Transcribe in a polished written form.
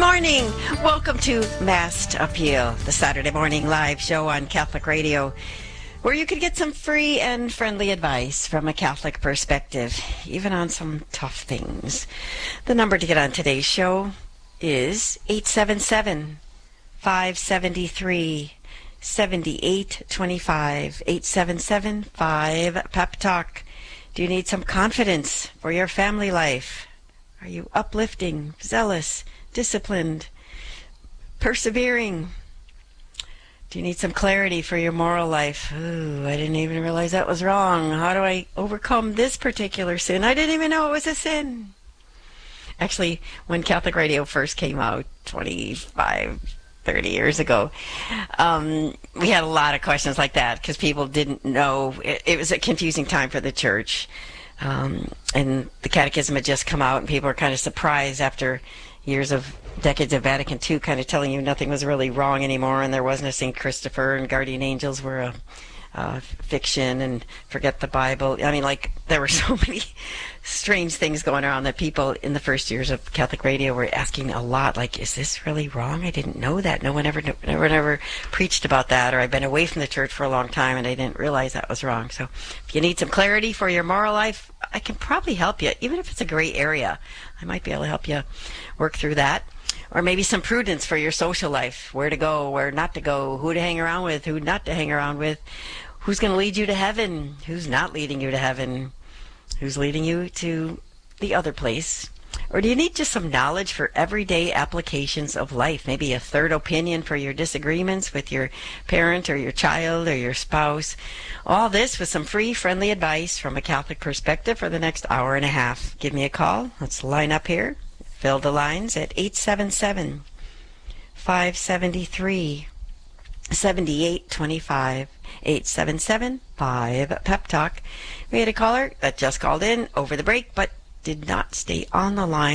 morning. Welcome to Massed Appeal, the Saturday morning live show on Catholic Radio, where you can get some free and friendly advice from a Catholic perspective, even on some tough things. The number to get on today's show is 877-573-7825, 877-5-PEP-TALK. Do you need some confidence for your family life? Are you uplifting, zealous, disciplined, persevering? Do you need some clarity for your moral life? Ooh, I didn't even realize that was wrong. How do I overcome this particular sin? I didn't even know it was a sin. Actually, when Catholic Radio first came out 25, 30 years ago, we had a lot of questions like that because people didn't know. It was a confusing time for the church. And the Catechism had just come out, and people were kind of surprised after decades of Vatican II kind of telling you nothing was really wrong anymore, and there wasn't a St. Christopher, and guardian angels were a fiction, and forget the Bible. I mean, like, there were so many strange things going around that people in the first years of Catholic Radio were asking a lot, like, is this really wrong? I didn't know that. No one ever preached about that, or I've been away from the church for a long time and I didn't realize that was wrong. So if you need some clarity for your moral life, I can probably help you, even if it's a gray area. I might be able to help you work through that. Or maybe some prudence for your social life, where to go, where not to go, who to hang around with, who not to hang around with, who's going to lead you to heaven, who's not leading you to heaven, who's leading you to the other place. Or do you need just some knowledge for everyday applications of life? Maybe a third opinion for your disagreements with your parent or your child or your spouse. All this with some free, friendly advice from a Catholic perspective for the next hour and a half. Give me a call. Let's line up here. Fill the lines at 877-573-7825, 877-5-PEP-TALK. We had a caller that just called in over the break but did not stay on the line.